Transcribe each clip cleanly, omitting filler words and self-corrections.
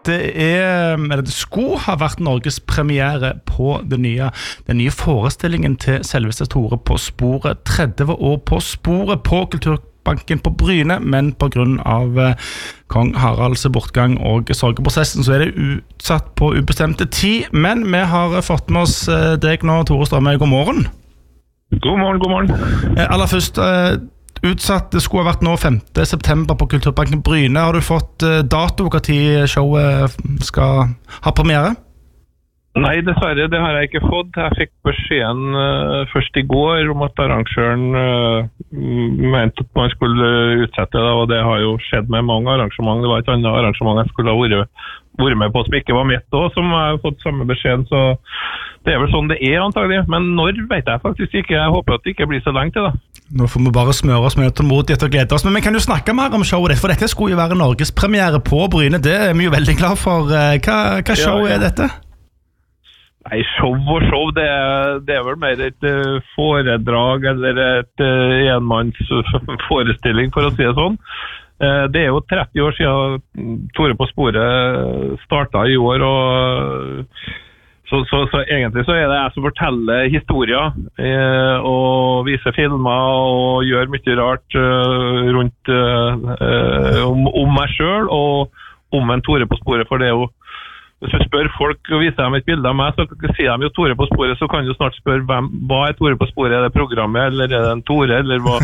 det skulle ha vært Norges premiere på den nye forestillingen til selveste Tore på sporet. 30 år på sporet på Kulturbanken på Bryne, men på grunn av kong Haralds bortgang og sorgeprosessen så det utsatt på ubestemte tid. Men vi har fått med oss deg nå, Tore Strømøy. God morgen. God morgen. Aller først, utsatt, det skulle ha vært nå 5. september på Kulturbanken Bryne. Har du fått dato hva tid showet skal ha premiere? Nei, dessverre, det har jeg ikke fått. Jeg fikk beskjeden først i går om at arrangøren mente at man skulle utsette det, og det har jo skjedd med mange arrangement. Det var et annet arrangement jeg skulle ha vært med på som ikke var mitt også, som jeg har fått samme beskjeden, så det vel sånn det antagelig. Men når vet jeg faktisk ikke. Jeg håper at det ikke blir så langt til det. Nå får vi bare smøre oss med tålmodighet og glede oss, men vi kan jo snakke mer om showet ditt, for dette skulle jo være Norges premiere på Bryne. Det vi jo veldig glad for. Hva show dette? Nei, show, det vel mer et foredrag eller et enmanns forestilling, for å si det sånn. Det jo 30 år siden Tore på sporet startet i år, og så egentlig så det jeg som forteller historier og viser filmer og gjør mye rart rundt om meg selv og om en Tore på sporet, for det jo hvis du spør folk og viser dem et bilde av meg, så sier de jo Tore på sporet, så kan du snart spørre hva Tore på sporet? Det programmet, eller det en Tore, eller hva?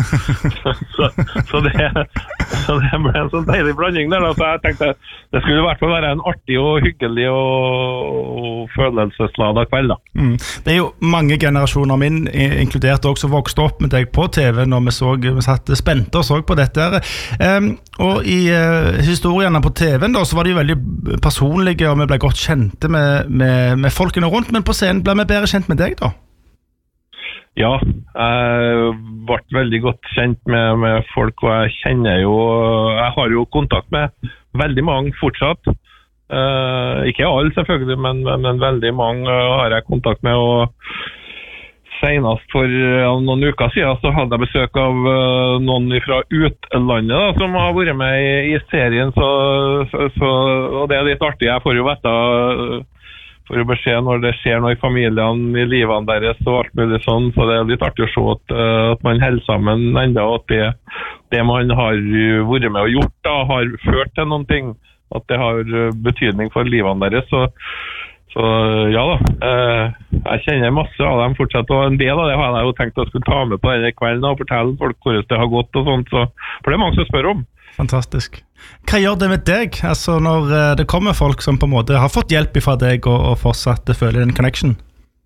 så det ble en sånn deilig blanding der, da. Så jeg tenkte det skulle i hvert fall være en artig og hyggelig og følelsesladet kveld, da. Det jo mange generasjoner min, inkludert også, som vokste opp med deg på TV når vi satt spente og så på dette. Og i historiene på TV-en da, så var de veldig personlige, og vi ble godt kjente med folkene rundt, men på scenen ble vi bedre kjent med deg da? Ja, jeg ble veldig godt kjent med folk, og jeg har jo kontakt med veldig mange fortsatt. Ikke alle selvfølgelig, men veldig mange har jeg kontakt med, og senest for noen uker siden så hadde jeg besøk av noen fra utlandet da, som har vært med i serien, og det litt artig. Jeg får jo vite for å beskjed når det skjer noe i familien, i livene deres og alt mulig sånn, så det litt artig å se at man holder sammen enda, og at det man har vært med og gjort da, har ført til noen ting, at det har betydning for livene deres, så ja da, jeg kjenner masse av dem fortsatt, og en del av det har jeg jo tenkt å skulle ta med på denne kvelden og fortelle folk hvordan det har gått og sånt, for det mange som spør om. Fantastisk. Hva gjør det med deg, altså når det kommer folk som på en måte har fått hjelp fra deg og fortsatt føler en connection?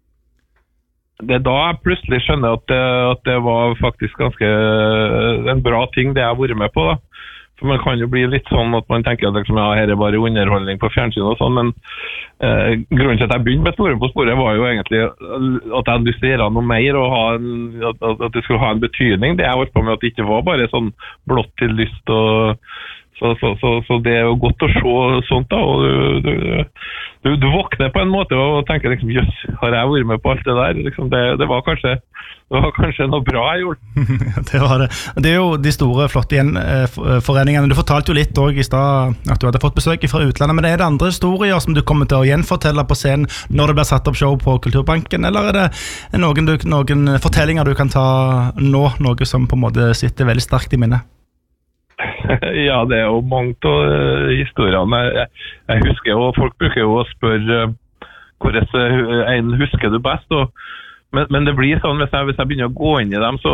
Det da jeg plutselig skjønner at det var faktisk ganske en bra ting det jeg har vært med på da. For man kan jo bli litt sånn at man tenker at liksom, her bare underholdning på fjernsyn og sånn, men grunnen til at jeg begynte med Tore på sporet var jo egentlig at jeg hadde lyst til å gjøre noe mer og at det skulle ha en betydning. Det jeg holdt på med at det ikke var bare sånn blått til lyst, og så det jo godt å se sånt da, og du våkner på en måte og tenker liksom, jøss, har jeg vært med på alt det der? Liksom, det var kanskje noe bra jeg gjorde. Det var det. Det jo de store, flotte foreningene. Du fortalte jo litt også i sted at du hadde fått besøk fra utlandet, men det andre historier som du kommer til å gjenfortelle på scenen når det blir satt opp show på Kulturbanken, eller det noen fortellinger du kan ta nå, noe som på en måte sitter veldig sterkt i minnet? Ja, det jo mange av historiene. Jeg husker jo, folk bruker jo å spørre hvordan en husker du best, men det blir sånn, hvis jeg begynner å gå inn i dem, så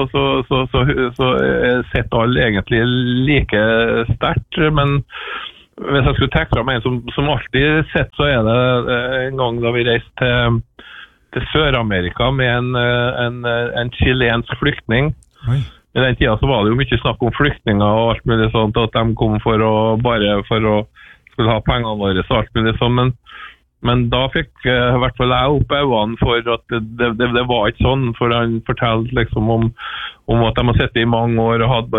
sitter alle egentlig like sterkt, men hvis jeg skulle trekke fram en som alltid sett, så det en gang da vi reiste til Sør-Amerika med en chilensk flyktning. Oi. I den tiden så var det jo mye snakk om flyktninger og alt mulig sånt, at de kom for å skulle ha pengene våre og alt mulig sånn, men da fikk i hvert fall jeg opp øynene for at det var ikke sånn, for han fortalte liksom om at de har sittet i mange år og hadde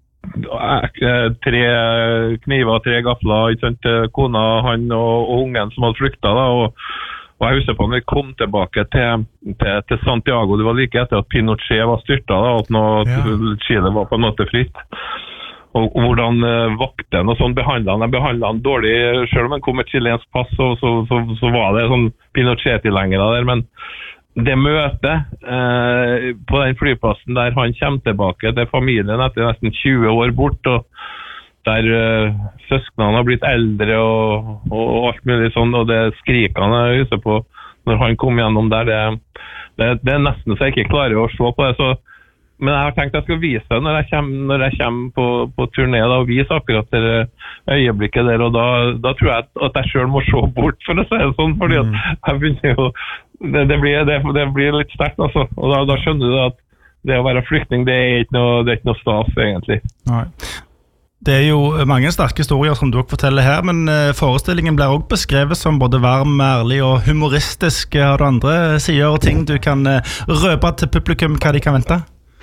bare 3 kniver, 3 gafler, ikke sant, kona, han og ungen som hadde flyktet da, og jeg husker på når vi kom tilbake til Santiago, det var like etter at Pinochet var styrtet da, at Chile var på en måte fritt. og hvordan vakten og sånn behandlet han dårlig, selv om han kom med et chilensk pass, så var det sånn Pinochet-tilhengere der, men det møtet på den flyplassen der han kommer tilbake til familien etter nesten 20 år bort, og der søsknene har blitt eldre og alt mulig sånn, og det skrikene jeg husker på når han kom gjennom der, det nesten så jeg ikke klarer å se på det, så men jeg har tenkt jeg skal vise det når jeg kommer på turné da, og vise akkurat det øyeblikket der, og da tror jeg at jeg selv må se bort, for å si det sånn, fordi at jeg begynner jo, det blir litt sterkt, altså. Og da skjønner du at det å være flyktning, det er ikke noe stas, egentlig. Nei. Det er jo mange sterke historier som dere forteller her, men forestillingen blir også beskrevet som både varm, ærlig og humoristisk. Har du andre sider og ting du kan røpe til publikum hva de kan vente?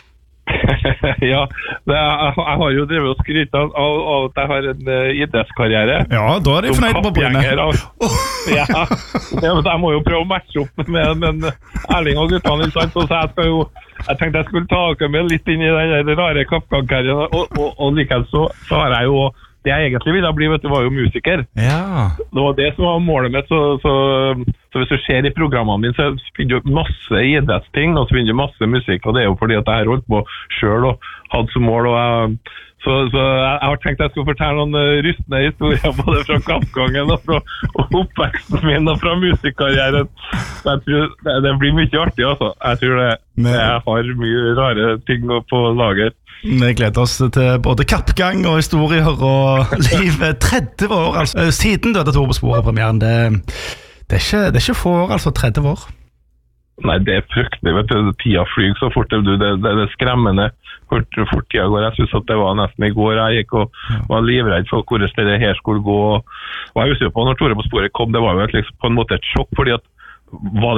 Ja, jeg har jo drevet og skrytt av at jeg har en idrettskarriere. Ja, da er de fornøyd på Bryne. Ja, jeg må jo prøve å matche opp med Erling og guttene, så jeg tenkte jeg skulle ta dere med litt inn i den rare kappgangkarrieren, og likevel så har jeg jo det jeg egentlig ville bli, var jo musiker. Ja. Det var det som var målet mitt, så hvis du ser i programmene mine, så finner du masse idrettsting, og så finner du masse musikk, og det er jo fordi at jeg har holdt på selv og hadde som mål, så jeg har tenkt at jeg skulle fortelle noen rystende historier, både fra kappgangen og fra oppveksten min og fra musikkarrieren. Så jeg tror det blir mye artig, altså. Jeg tror jeg har mye rare ting på lager. Vi gleder oss til både kappgang og historier og liv 30 år, altså. Siden Døde Tore på sporet-premieren, det er ikke få år, altså 30 år. Nei, det er fryktelig, vet du, tida flyg så fort, det er skremmende fort tida går. Jeg synes at det var nesten i går jeg gikk og var livredd for hvor det her skulle gå, og jeg husker på når Tore på sporet kom, det var jo liksom på en måte et sjokk, fordi at hva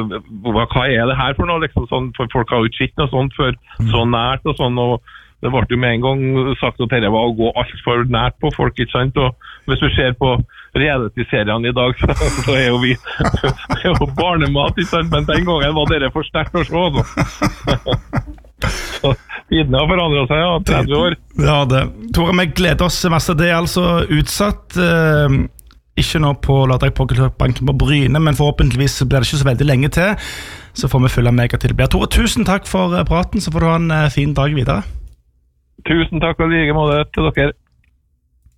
er det her for noe, liksom sånn, for folk har jo ikke sett noe sånt før, så nært og sånn, og det ble jo med en gang sagt at dette var å gå alt for nært på folk, ikke sant? Og hvis du ser på reality-seriene i dag, så er jo vi det er jo barnemat, ikke sant? Men den gangen var dere for sterkt å se, altså. Så tidene har forandret seg, 30 år. Ja, det. Tore, vi gleder oss masse. Det er altså utsatt, ikke nå på lørdag på Kulturbanken på Bryne, men forhåpentligvis blir det ikke så veldig lenge til, så får vi følge med hva til det blir. Tore, tusen takk for praten, så får du ha en fin dag videre. Tusen takk og like måte til dere.